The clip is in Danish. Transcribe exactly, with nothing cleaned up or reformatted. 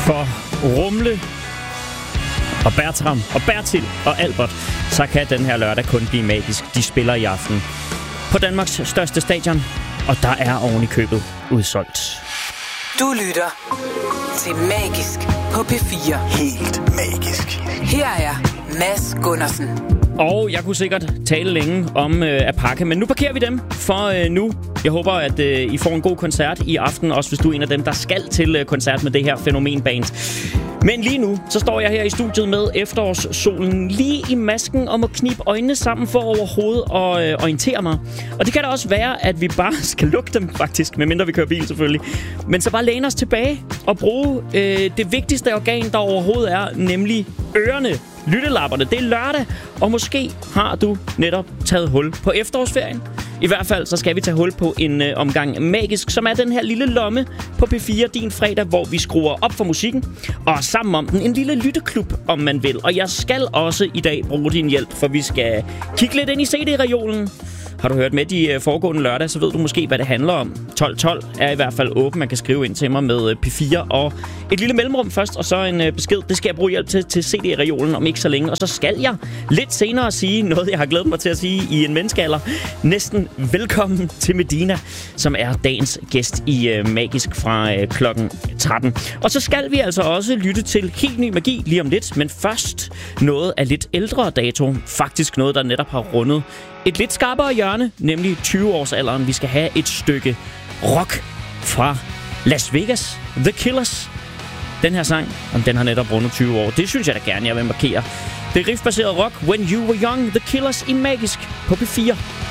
for Rumle og Bertram og Bertil og Albert, så kan den her lørdag kun blive magisk. De spiller i aften på Danmarks største stadion, og der er oven i købet udsolgt. Du lytter til Magisk på P fire. Helt magisk. Her er Mads Gundersen. Og jeg kunne sikkert tale længe om øh, at pakke, men nu parkerer vi dem for øh, nu. Jeg håber, at øh, I får en god koncert i aften, også hvis du er en af dem, der skal til øh, koncert med det her fænomenband. Men lige nu, så står jeg her i studiet med efterårssolen lige i masken og må knibe øjnene sammen for overhovedet at øh, orientere mig. Og det kan da også være, at vi bare skal lukke dem faktisk, medmindre vi kører bil selvfølgelig. Men så bare læne os tilbage og bruge øh, det vigtigste organ, der overhovedet er, nemlig ørerne. Lyttelapperne. Det er lørdag, og måske har du netop taget hul på efterårsferien. I hvert fald så skal vi tage hul på en øh, omgang magisk, som er den her lille lomme på P fire din fredag, hvor vi skruer op for musikken og sammen om den en lille lytteklub, om man vil. Og jeg skal også i dag bruge din hjælp, for vi skal kigge lidt ind i C D-reolen. Har du hørt med de foregående lørdag, så ved du måske, hvad det handler om. tolv tolv er i hvert fald åben. Man kan skrive ind til mig med P fire og et lille mellemrum først, og så en besked. Det skal jeg bruge hjælp til, til C D-reolen om ikke så længe. Og så skal jeg lidt senere sige noget, jeg har glædet mig til at sige i en menneskealder. Næsten velkommen til Medina, som er dagens gæst i uh, Magisk fra uh, klokken tretten. Og så skal vi altså også lytte til helt ny magi lige om lidt. Men først noget af lidt ældre dato. Faktisk noget, der netop har rundet et lidt skarpere hjørne, nemlig tyve-årsalderen. Vi skal have et stykke rock fra Las Vegas. The Killers. Den her sang, om den har netop rundet tyve år. Det synes jeg da gerne, jeg vil markere. Det er riffbaseret rock. When You Were Young. The Killers i Magisk på P fire.